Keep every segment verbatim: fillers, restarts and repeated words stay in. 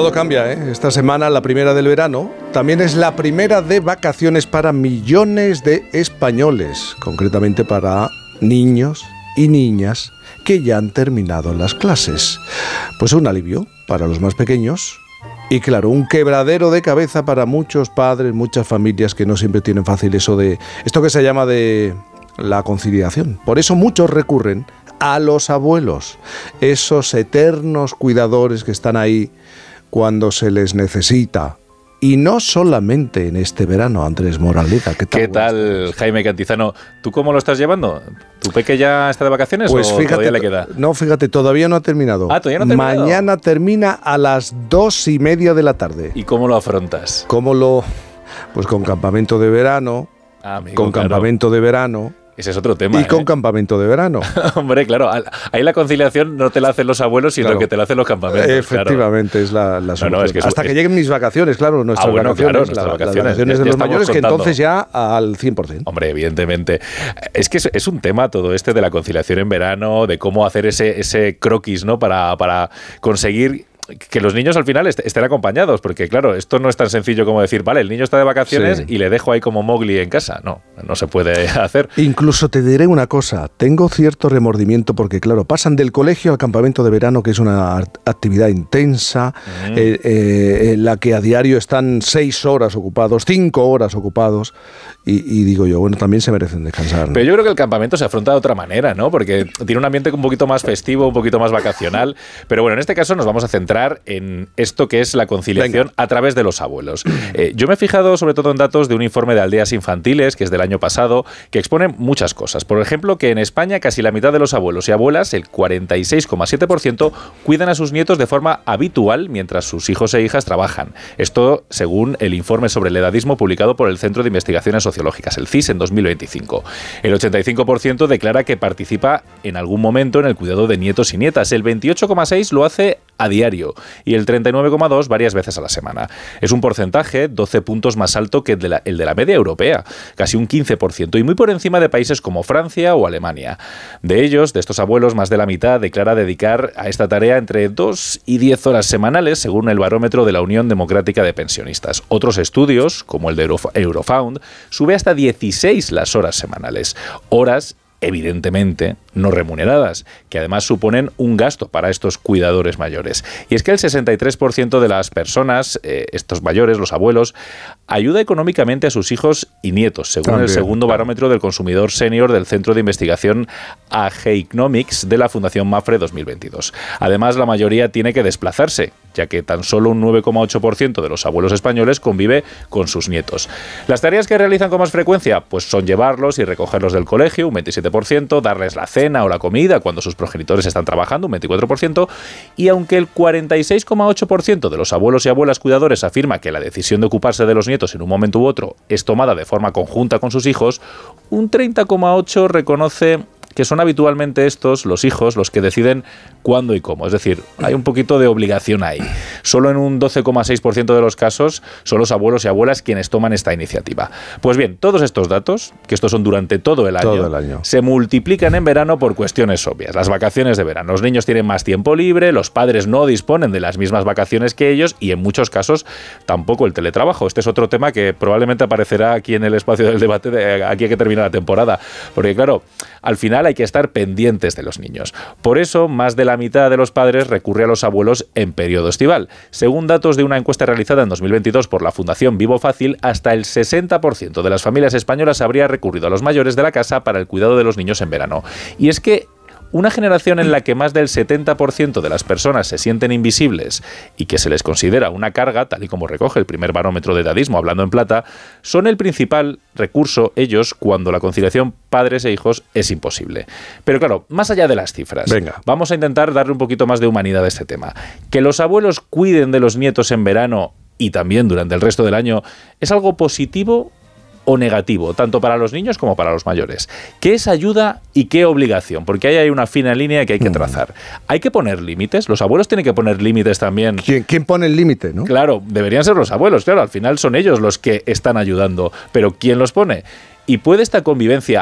todo cambia, ¿eh? Esta semana, la primera del verano, también es la primera de vacaciones para millones de españoles, concretamente para niños y niñas que ya han terminado las clases. Pues un alivio para los más pequeños y, claro, un quebradero de cabeza para muchos padres, muchas familias que no siempre tienen fácil eso de esto que se llama de la conciliación. Por eso muchos recurren a los abuelos, esos eternos cuidadores que están ahí cuando se les necesita. Y no solamente en este verano, Andrés Moraleda. ¿Qué tal? ¿Qué tal, Jaime Cantizano? ¿Tú cómo lo estás llevando? ¿Tu peque ya está de vacaciones pues o fíjate, todavía le queda? No, fíjate, todavía no ha terminado. Ah, ¿todavía no ha terminado? Mañana termina a las dos y media de la tarde. ¿Y cómo lo afrontas? ¿Cómo lo...? Pues con campamento de verano, Ah, amigo, con claro. campamento de verano... Ese es otro tema. Y con ¿eh? campamento de verano. Hombre, claro, ahí la conciliación no te la hacen los abuelos, sino Claro. que te la hacen los campamentos. Efectivamente, claro. es la, la solución. No, no, es que Hasta es, que lleguen mis vacaciones, claro, nuestras ah, bueno, vacaciones, claro, nuestras la, vacaciones, las vacaciones ya, de ya los mayores, contando. que entonces ya al cien por ciento. Hombre, evidentemente. Es que es, es un tema todo este de la conciliación en verano, de cómo hacer ese, ese croquis, ¿no? Para, para conseguir que los niños al final est- estén acompañados, porque claro, esto no es tan sencillo como decir, vale, el niño está de vacaciones Sí. y le dejo ahí como Mowgli en casa. No, no se puede hacer. Incluso te diré una cosa, tengo cierto remordimiento porque, claro, pasan del colegio al campamento de verano, que es una art- actividad intensa, Mm. eh, eh, en la que a diario están seis horas ocupados, cinco horas ocupados, y, y digo yo, bueno, también se merecen descansar, ¿no? Pero yo creo que el campamento se afronta de otra manera, ¿no? Porque tiene un ambiente un poquito más festivo, un poquito más vacacional. Pero bueno, en este caso nos vamos a centrar en esto que es la conciliación Venga. a través de los abuelos. Eh, yo me he fijado sobre todo en datos de un informe de Aldeas Infantiles, que es del año pasado, que expone muchas cosas. Por ejemplo, que en España casi la mitad de los abuelos y abuelas, el cuarenta y seis coma siete por ciento, cuidan a sus nietos de forma habitual mientras sus hijos e hijas trabajan. Esto según el informe sobre el edadismo publicado por el Centro de Investigaciones Sociológicas, el C I S, en dos mil veinticinco. El ochenta y cinco por ciento declara que participa en algún momento en el cuidado de nietos y nietas. El veintiocho coma seis por ciento lo hace a diario y el treinta y nueve coma dos por ciento varias veces a la semana. Es un porcentaje doce puntos más alto que el de, la, el de la media europea, casi un quince por ciento, y muy por encima de países como Francia o Alemania. De ellos, de estos abuelos, más de la mitad declara dedicar a esta tarea entre dos y diez horas semanales, según el barómetro de la Unión Democrática de Pensionistas. Otros estudios, como el de Eurof- Eurofound, sube hasta dieciséis las horas semanales. Horas evidentemente no remuneradas, que además suponen un gasto para estos cuidadores mayores. Y es que el sesenta y tres por ciento de las personas, eh, estos mayores, los abuelos, ayuda económicamente a sus hijos y nietos, según También, el segundo claro. barómetro del consumidor senior del Centro de Investigación Ageeconomics de la Fundación Mafre dos mil veintidós. Además, la mayoría tiene que desplazarse, ya que tan solo un nueve coma ocho por ciento de los abuelos españoles convive con sus nietos. Las tareas que realizan con más frecuencia pues son llevarlos y recogerlos del colegio, un veintisiete por ciento, darles la cena o la comida cuando sus progenitores están trabajando, un veinticuatro por ciento, y aunque el cuarenta y seis coma ocho por ciento de los abuelos y abuelas cuidadores afirma que la decisión de ocuparse de los nietos en un momento u otro es tomada de forma conjunta con sus hijos, un treinta coma ocho por ciento reconoce que son habitualmente estos, los hijos, los que deciden cuándo y cómo. Es decir, hay un poquito de obligación ahí. Solo en un doce coma seis por ciento de los casos son los abuelos y abuelas quienes toman esta iniciativa. Pues bien, todos estos datos, que estos son durante todo el año, todo el año, se multiplican en verano por cuestiones obvias. Las vacaciones de verano. Los niños tienen más tiempo libre, los padres no disponen de las mismas vacaciones que ellos y en muchos casos tampoco el teletrabajo. Este es otro tema que probablemente aparecerá aquí en el espacio del debate de aquí a que termine la temporada. Porque claro, al final hay que estar pendientes de los niños. Por eso, más de la mitad de los padres recurre a los abuelos en periodo estival. Según datos de una encuesta realizada en dos mil veintidós por la Fundación Vivo Fácil, hasta el sesenta por ciento de las familias españolas habría recurrido a los mayores de la casa para el cuidado de los niños en verano. Y es que una generación en la que más del setenta por ciento de las personas se sienten invisibles y que se les considera una carga, tal y como recoge el primer barómetro de edadismo, hablando en plata, son el principal recurso ellos cuando la conciliación padres e hijos es imposible. Pero claro, más allá de las cifras, Venga. vamos a intentar darle un poquito más de humanidad a este tema. Que los abuelos cuiden de los nietos en verano y también durante el resto del año, ¿es algo positivo o negativo, tanto para los niños como para los mayores? ¿Qué es ayuda y qué obligación? Porque ahí hay una fina línea que hay que trazar. ¿Hay que poner límites? ¿Los abuelos tienen que poner límites también? ¿Quién, quién pone el límite, no? Claro, deberían ser los abuelos, claro, al final son ellos los que están ayudando, pero ¿quién los pone? ¿Y puede esta convivencia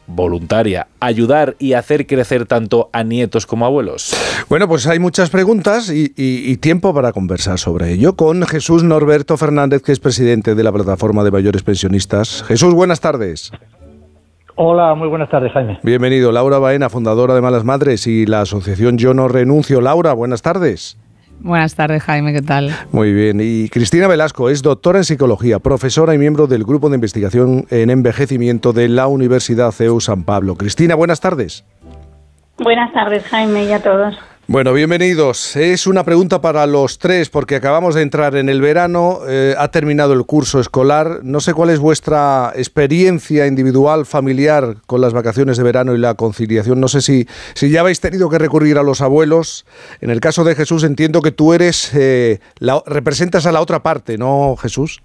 voluntaria, ayudar y hacer crecer tanto a nietos como a abuelos? Bueno, pues hay muchas preguntas y, y, y tiempo para conversar sobre ello con Jesús Norberto Fernández, que es presidente de la Plataforma de Mayores Pensionistas. Jesús, buenas tardes. Hola, muy buenas tardes, Jaime. Bienvenido. Laura Baena, fundadora de Malas Madres y la asociación Yo No Renuncio. Laura, buenas tardes. Buenas tardes, Jaime, ¿qué tal? Muy bien. Y Cristina Velasco es doctora en psicología, profesora y miembro del Grupo de Investigación en Envejecimiento de la Universidad C E U San Pablo. Cristina, buenas tardes. Buenas tardes, Jaime, y a todos. Bueno, bienvenidos. Es una pregunta para los tres porque acabamos de entrar en el verano, eh, ha terminado el curso escolar. No sé cuál es vuestra experiencia individual, familiar con las vacaciones de verano y la conciliación. No sé si, si ya habéis tenido que recurrir a los abuelos. En el caso de Jesús entiendo que tú eres, eh, la, representas a la otra parte, ¿no, Jesús?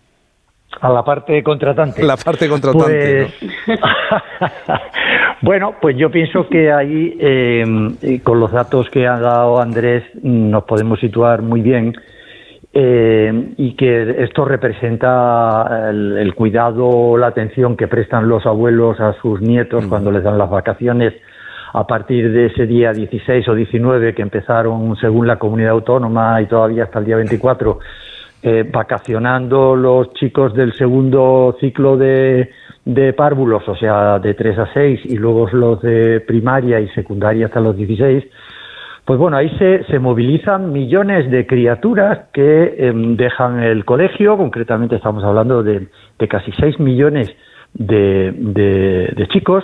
A la parte contratante. La parte contratante, pues... ¿no? Bueno, pues yo pienso que ahí, eh, con los datos que ha dado Andrés, nos podemos situar muy bien eh, y que esto representa el, el cuidado, la atención que prestan los abuelos a sus nietos mm. cuando les dan las vacaciones a partir de ese día dieciséis o diecinueve que empezaron según la comunidad autónoma y todavía hasta el día veinticuatro, eh, vacacionando los chicos del segundo ciclo de... de párvulos, o sea, de tres a seis, y luego los de primaria y secundaria hasta los dieciséis, pues bueno, ahí se, se movilizan millones de criaturas que eh, dejan el colegio. Concretamente estamos hablando de, de casi seis millones de, de, de chicos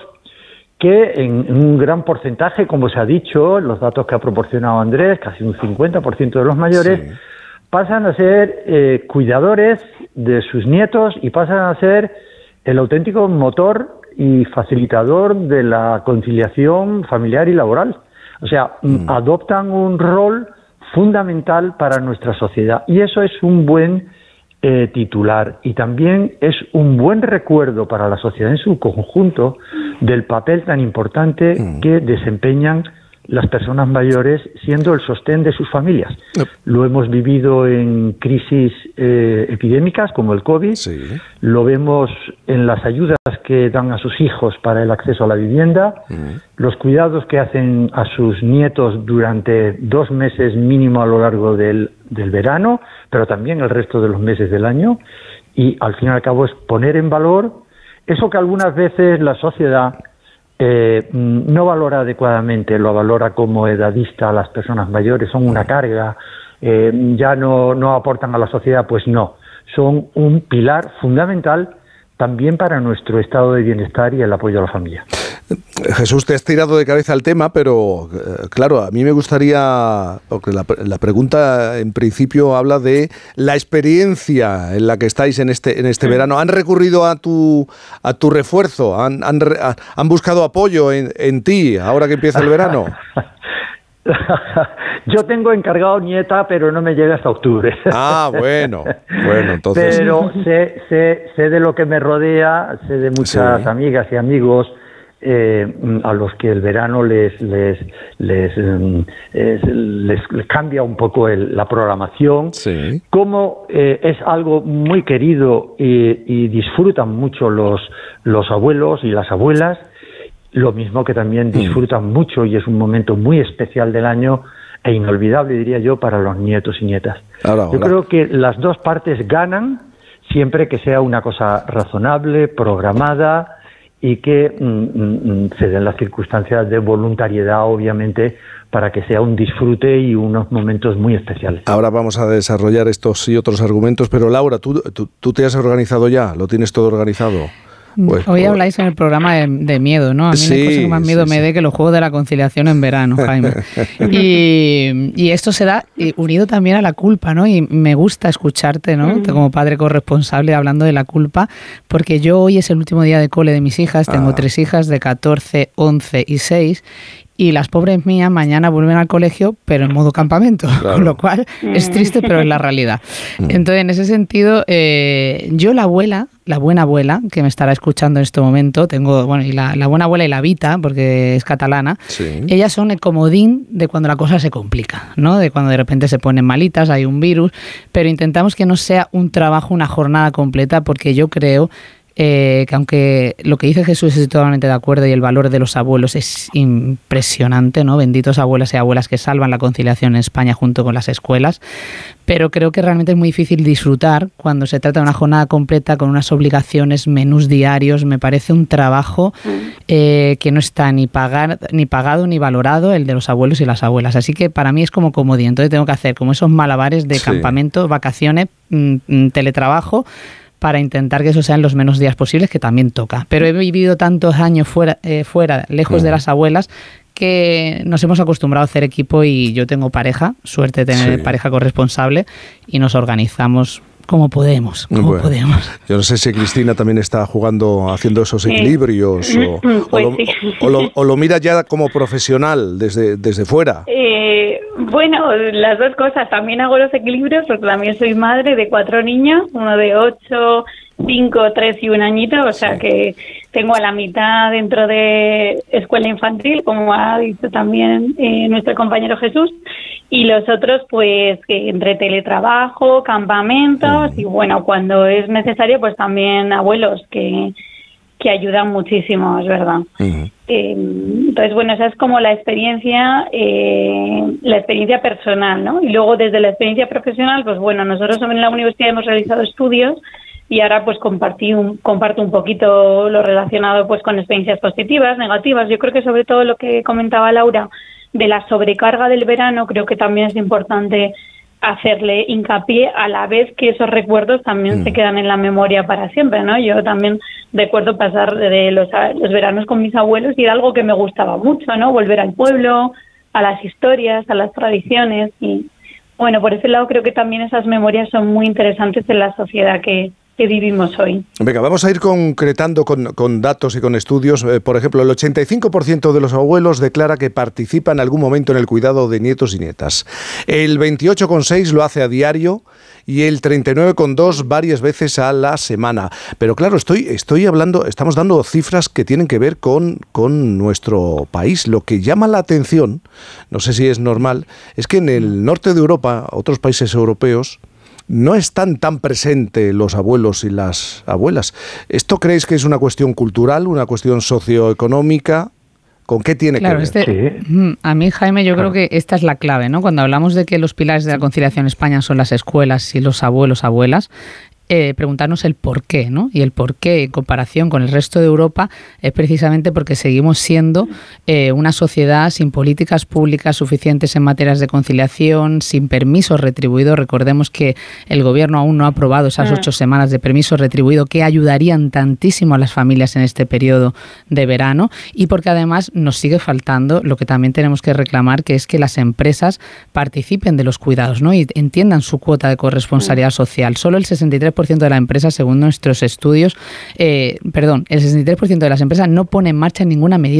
que en, en un gran porcentaje, como se ha dicho, los datos que ha proporcionado Andrés, casi un cincuenta por ciento de los mayores, sí. pasan a ser eh, cuidadores de sus nietos y pasan a ser el auténtico motor y facilitador de la conciliación familiar y laboral. O sea, mm. adoptan un rol fundamental para nuestra sociedad y eso es un buen eh, titular y también es un buen recuerdo para la sociedad en su conjunto del papel tan importante mm. que desempeñan las personas mayores siendo el sostén de sus familias. Yep. Lo hemos vivido en crisis eh, epidémicas como el COVID, sí. Lo vemos en las ayudas que dan a sus hijos para el acceso a la vivienda, uh-huh. los cuidados que hacen a sus nietos durante dos meses mínimo a lo largo del, del verano, pero también el resto de los meses del año, y al fin y al cabo es poner en valor eso que algunas veces la sociedad Eh, no valora adecuadamente, lo valora como edadista a las personas mayores, son una carga, eh, ya no, no aportan a la sociedad. Pues no, son un pilar fundamental también para nuestro estado de bienestar y el apoyo a la familia. Jesús, te has tirado de cabeza el tema, pero eh, claro, a mí me gustaría, porque la, la pregunta en principio habla de la experiencia en la que estáis en este en este verano. ¿Han recurrido a tu a tu refuerzo? ¿Han, han, han buscado apoyo en, en ti ahora que empieza el verano? Yo tengo encargado nieta, pero no me llega hasta octubre. Ah, bueno, bueno, entonces... Pero sé, sé, sé de lo que me rodea, sé de muchas sí. amigas y amigos eh, a los que el verano les les les, eh, les, les cambia un poco el, la programación. Sí. Como eh, es algo muy querido y, y disfrutan mucho los, los abuelos y las abuelas, lo mismo que también disfrutan mm. mucho y es un momento muy especial del año e inolvidable, diría yo, para los nietos y nietas. Ahora, yo creo que las dos partes ganan siempre que sea una cosa razonable, programada y que mm, mm, se den las circunstancias de voluntariedad, obviamente, para que sea un disfrute y unos momentos muy especiales. Ahora vamos a desarrollar estos y otros argumentos, pero Laura, ¿tú, tú, tú te has organizado ya? ¿Lo tienes todo organizado? Pues, Hoy habláis en el programa de, de miedo, ¿no? A mí sí, la cosa que más miedo sí, me sí. dé que los juegos de la conciliación en verano, Jaime. y, y esto se da unido también a la culpa, ¿no? Y me gusta escucharte, ¿no? Mm. Como padre corresponsable hablando de la culpa, porque yo hoy es el último día de cole de mis hijas, tengo ah. tres hijas de catorce, once y seis, y las pobres mías mañana vuelven al colegio, pero en modo campamento, claro. Con lo cual es triste, pero es la realidad. Entonces, en ese sentido, eh, yo la abuela, la buena abuela, que me estará escuchando en este momento, tengo, bueno, y la, la buena abuela y la Vita, porque es catalana, sí. Ellas son el comodín de cuando la cosa se complica, ¿no? De cuando de repente se ponen malitas, hay un virus, pero intentamos que no sea un trabajo, una jornada completa, porque yo creo eh, que aunque lo que dice Jesús estoy totalmente de acuerdo y el valor de los abuelos es impresionante, ¿no? Benditos abuelas y abuelas que salvan la conciliación en España junto con las escuelas, pero creo que realmente es muy difícil disfrutar cuando se trata de una jornada completa con unas obligaciones, menús diarios. Me parece un trabajo eh, que no está ni, pagar, ni pagado ni valorado, el de los abuelos y las abuelas. Así que para mí es como comodín. Entonces tengo que hacer como esos malabares de sí. campamento, vacaciones, mmm, teletrabajo, para intentar que eso sean los menos días posibles, que también toca. Pero he vivido tantos años fuera, eh, fuera lejos uh-huh. de las abuelas, que nos hemos acostumbrado a hacer equipo y yo tengo pareja, suerte de tener sí. pareja corresponsable y nos organizamos como podemos, como bueno, podemos. Yo no sé si Cristina también está jugando, haciendo esos equilibrios sí. o, pues o, lo, sí. o, lo, o lo mira ya como profesional desde, desde fuera. Eh, bueno, las dos cosas. También hago los equilibrios porque también soy madre de cuatro niños, uno de ocho, cinco, tres y un añito, o sea sí. que tengo a la mitad dentro de escuela infantil, como ha dicho también eh, nuestro compañero Jesús, y los otros pues que entre teletrabajo, campamentos uh-huh. y bueno, cuando es necesario pues también abuelos que, que ayudan muchísimo, es verdad. Uh-huh. Eh, entonces bueno, esa es como la experiencia, eh, la experiencia personal, ¿no? Y luego desde la experiencia profesional, pues bueno, nosotros en la universidad hemos realizado estudios y ahora pues compartí un, comparto un poquito lo relacionado pues con experiencias positivas, negativas. Yo creo que sobre todo lo que comentaba Laura de la sobrecarga del verano, creo que también es importante hacerle hincapié, a la vez que esos recuerdos también mm. se quedan en la memoria para siempre, ¿no? Yo también recuerdo pasar de los, los veranos con mis abuelos y era algo que me gustaba mucho, ¿no? Volver al pueblo, a las historias, a las tradiciones y bueno, por ese lado creo que también esas memorias son muy interesantes en la sociedad que que vivimos hoy. Venga, vamos a ir concretando con, con datos y con estudios. Eh, por ejemplo, el ochenta y cinco por ciento de los abuelos declara que participa en algún momento en el cuidado de nietos y nietas. El veintiocho coma seis por ciento lo hace a diario y el treinta y nueve coma dos por ciento varias veces a la semana. Pero claro, estoy, estoy hablando, estamos dando cifras que tienen que ver con, con nuestro país. Lo que llama la atención, no sé si es normal, es que en el norte de Europa, otros países europeos, no están tan presentes los abuelos y las abuelas. ¿Esto creéis que es una cuestión cultural, una cuestión socioeconómica? ¿Con qué tiene claro, que ver? Este, sí. A mí, Jaime, yo claro. creo que esta es la clave, ¿no? Cuando hablamos de que los pilares de la conciliación en España son las escuelas y los abuelos, abuelas, Eh, preguntarnos el por qué, ¿no? Y el por qué en comparación con el resto de Europa es precisamente porque seguimos siendo eh, una sociedad sin políticas públicas suficientes en materias de conciliación, sin permisos retribuidos. Recordemos que el gobierno aún no ha aprobado esas ocho semanas de permiso retribuido que ayudarían tantísimo a las familias en este periodo de verano y porque además nos sigue faltando lo que también tenemos que reclamar, que es que las empresas participen de los cuidados, ¿no? Y entiendan su cuota de corresponsabilidad social. Solo el sesenta y tres por ciento de las empresas, según nuestros estudios, eh, perdón, el sesenta y tres por ciento de las empresas no pone en marcha ninguna medida